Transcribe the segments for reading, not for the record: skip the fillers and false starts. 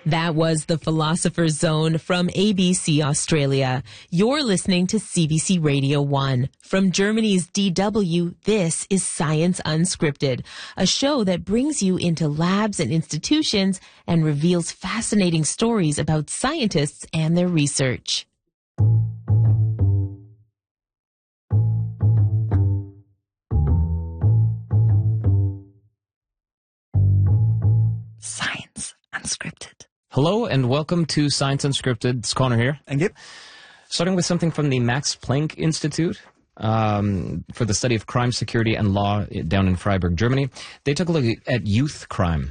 That was The Philosopher's Zone from ABC Australia. You're listening to CBC Radio 1. From Germany's DW, this is Science Unscripted, a show that brings you into labs and institutions and reveals fascinating stories about scientists and their research. Science Unscripted. Hello and welcome to Science Unscripted. It's Connor here. And Gip. Starting with something from the Max Planck Institute for the study of crime, security, and law down in Freiburg, Germany. They took a look at youth crime.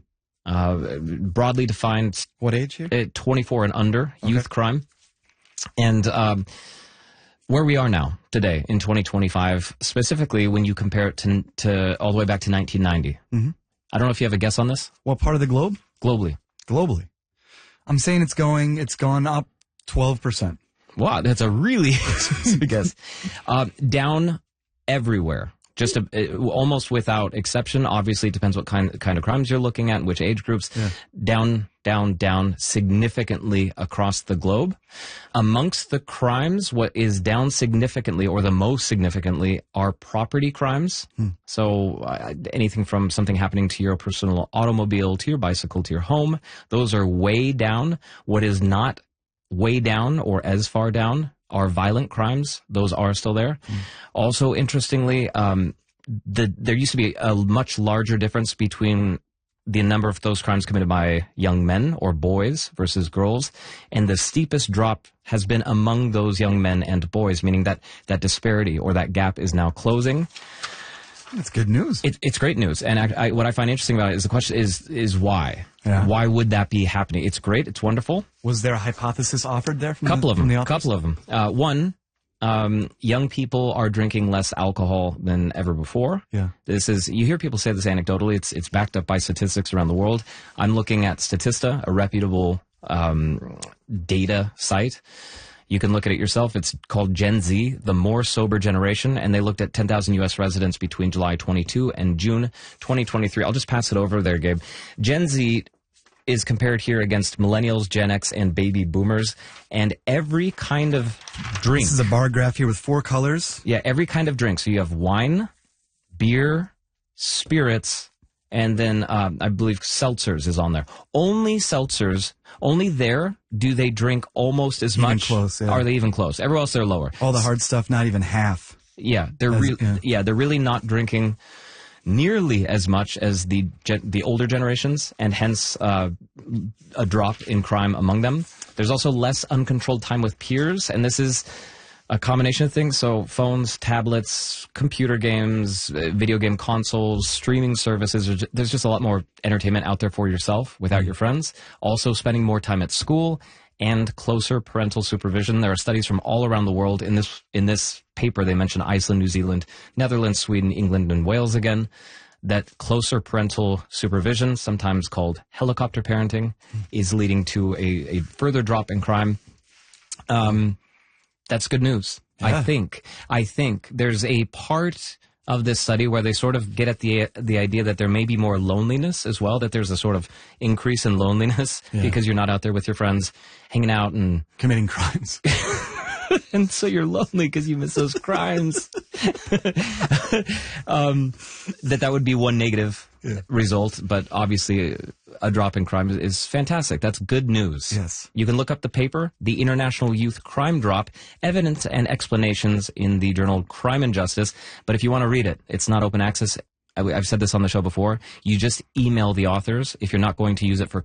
Broadly defined. What age here? 24 and under, youth crime. And where we are now, today, in 2025, specifically when you compare it to all the way back to 1990. I don't know if you have a guess on this. What part of the globe? Globally. Globally. I'm saying it's gone up 12%. Wow, that's a really specific guess. Down everywhere, just almost without exception. Obviously, it depends what kind of crimes you're looking at, which age groups. Yeah. Down significantly across the globe. Amongst the crimes, what is down significantly or the most significantly are property crimes. So anything from something happening to your personal automobile, to your bicycle, to your home, those are way down. What is not way down or as far down are violent crimes. Those are still there. Also, interestingly, there used to be a much larger difference between the number of those crimes committed by young men or boys versus girls, and the steepest drop has been among those young men and boys, meaning that disparity or that gap is now closing. That's good news. It's great news, and what I find interesting about it is the question is why? Yeah. Why would that be happening? It's great. It's wonderful. Was there a hypothesis offered there from Couple of them. One, young people are drinking less alcohol than ever before. Yeah. You hear people say this anecdotally. It's backed up by statistics around the world. I'm looking at Statista, a reputable data site. You can look at it yourself. It's called Gen Z, the more sober generation, and they looked at 10,000 U.S. residents between July 22 and June 2023. I'll just pass it over there, Gabe. Gen Z is compared here against millennials, Gen X, and baby boomers, and every kind of drink. This is a bar graph here with 4 colors. Yeah, every kind of drink. So you have wine, beer, spirits, and then I believe seltzers is on there. Only seltzers, only there do they drink almost as even much. Close, yeah. Are they even close? Everywhere else they're lower. All the hard stuff, not even half. Yeah, they're really not drinking nearly as much as the older generations, and hence a drop in crime among them. There's also less uncontrolled time with peers, and this is a combination of things. So phones, tablets, computer games, video game consoles, streaming services. There's just a lot more entertainment out there for yourself without your friends. Also spending more time at school and closer parental supervision. There are studies from all around the world. In this paper, they mention Iceland, New Zealand, Netherlands, Sweden, England, and Wales again, that closer parental supervision, sometimes called helicopter parenting, is leading to a further drop in crime. That's good news. Yeah. I think there's a part of this study where they sort of get at the idea that there may be more loneliness as well, that there's a sort of increase in loneliness because you're not out there with your friends hanging out and committing crimes. And so you're lonely because you miss those crimes. That would be one negative result, but obviously a drop in crime is fantastic. That's good news. Yes. You can look up the paper, The International Youth Crime Drop, Evidence and Explanations in the journal Crime and Justice. But if you want to read it, it's not open access. I've said this on the show before. You just email the authors if you're not going to use it for